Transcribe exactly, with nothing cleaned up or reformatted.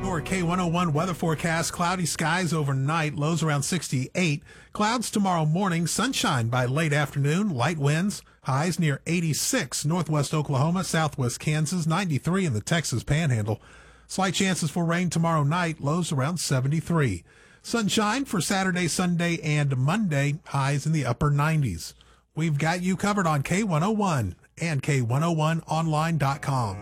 Your K one oh one weather forecast: cloudy skies overnight, lows around sixty-eight. Clouds tomorrow morning, sunshine by late afternoon, light winds, highs near eighty-six. Northwest Oklahoma, southwest Kansas, ninety-three in the Texas Panhandle. Slight chances for rain tomorrow night, lows around seventy-three. Sunshine for Saturday, Sunday, and Monday, highs in the upper nineties. We've got you covered on K one oh one and K one oh one online dot com.